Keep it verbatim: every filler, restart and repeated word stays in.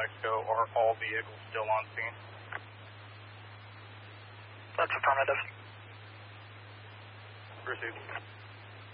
Mexico. Are all vehicles still on scene? That's affirmative. Proceed.